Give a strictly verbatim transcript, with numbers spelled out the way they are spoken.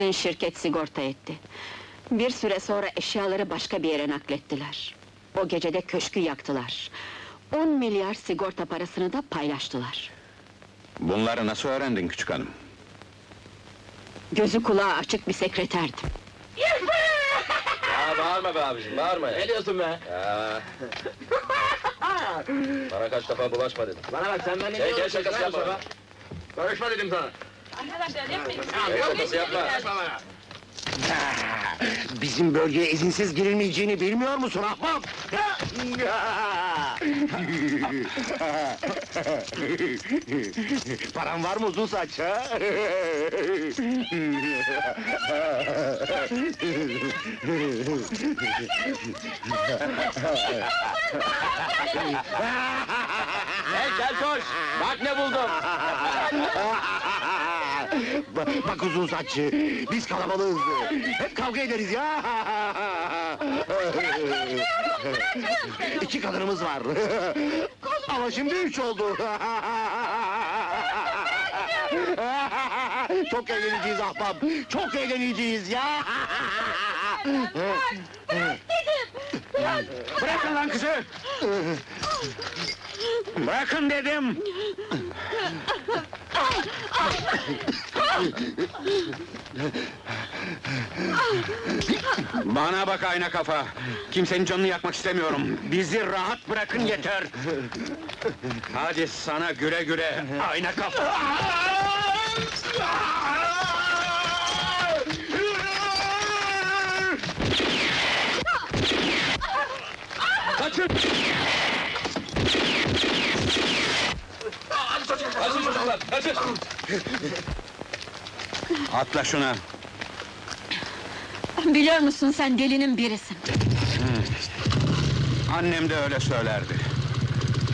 Şirket sigorta etti. Bir süre sonra eşyaları başka bir yere naklettiler. O gece de köşkü yaktılar. On milyar sigorta parasını da paylaştılar. Bunları nasıl öğrendin küçük hanım? Gözü kulağı açık bir sekreterdim. Ya bağırma be abicim, bağırma ya! Ne diyorsun be? Ya! Bana kaç defa bulaşma dedim. Bana bak sen ben ne Şey, diyorsun? gel şakası yapma bana. Karışma dedim sana. Arkadaşlar yapmayın. Şey şakası yapma. Karışma bana. Bizim bölgeye izinsiz girilmeyeceğini bilmiyor musun ahbap? Paran var mı uzun saç ha? Hey Keltoş! Bak ne buldum! Ba- Bak uzun saçlı, biz kalabalığız. Hep kavga ederiz ya. İki kadınımız var. Ama şimdi üç oldu. Çok eğleneceğiz ahbap, çok eğleneceğiz ya. Bırakın lan kızı! Bırakın dedim! Bana bak ayna kafa! Kimsenin canını yakmak istemiyorum! Bizi rahat bırakın yeter! Hadi sana güle güle, ayna kafa! Kaçın! Kaçın çocuklar, kaçın! Atla şuna! Biliyor musun sen delinin birisin. Annem de öyle söylerdi.